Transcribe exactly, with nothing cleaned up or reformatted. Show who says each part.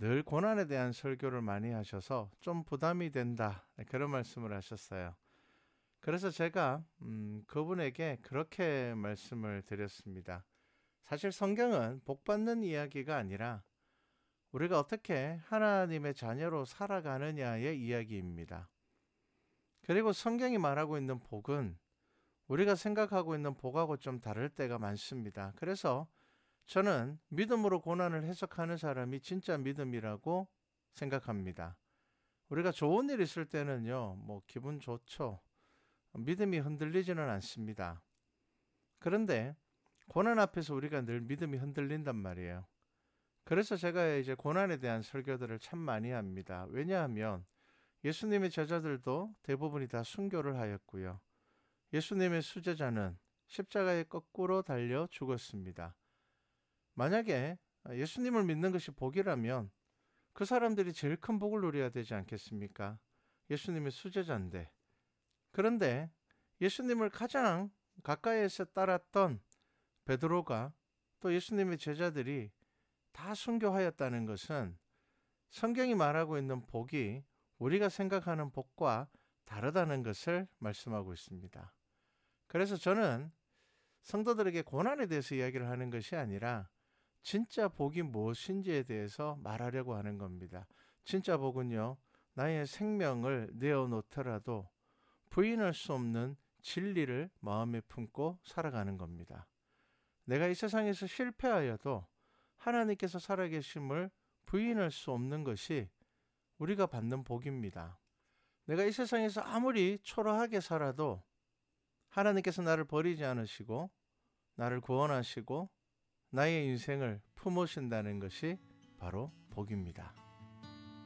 Speaker 1: 늘 고난에 대한 설교를 많이 하셔서 좀 부담이 된다. 네, 그런 말씀을 하셨어요. 그래서 제가 음, 그분에게 그렇게 말씀을 드렸습니다. 사실 성경은 복 받는 이야기가 아니라 우리가 어떻게 하나님의 자녀로 살아가느냐의 이야기입니다. 그리고 성경이 말하고 있는 복은 우리가 생각하고 있는 복하고 좀 다를 때가 많습니다. 그래서 저는 믿음으로 고난을 해석하는 사람이 진짜 믿음이라고 생각합니다. 우리가 좋은 일 있을 때는요, 뭐 기분 좋죠. 믿음이 흔들리지는 않습니다. 그런데 고난 앞에서 우리가 늘 믿음이 흔들린단 말이에요. 그래서 제가 이제 고난에 대한 설교들을 참 많이 합니다. 왜냐하면 예수님의 제자들도 대부분이 다 순교를 하였고요. 예수님의 수제자는 십자가에 거꾸로 달려 죽었습니다. 만약에 예수님을 믿는 것이 복이라면 그 사람들이 제일 큰 복을 누려야 되지 않겠습니까? 예수님의 수제자인데. 그런데 예수님을 가장 가까이에서 따랐던 베드로가 또 예수님의 제자들이 다 순교하였다는 것은 성경이 말하고 있는 복이 우리가 생각하는 복과 다르다는 것을 말씀하고 있습니다. 그래서 저는 성도들에게 고난에 대해서 이야기를 하는 것이 아니라 진짜 복이 무엇인지에 대해서 말하려고 하는 겁니다. 진짜 복은요, 나의 생명을 내어놓더라도 부인할 수 없는 진리를 마음에 품고 살아가는 겁니다. 내가 이 세상에서 실패하여도 하나님께서 살아계심을 부인할 수 없는 것이 우리가 받는 복입니다. 내가 이 세상에서 아무리 초라하게 살아도 하나님께서 나를 버리지 않으시고 나를 구원하시고 나의 인생을 품으신다는 것이 바로 복입니다.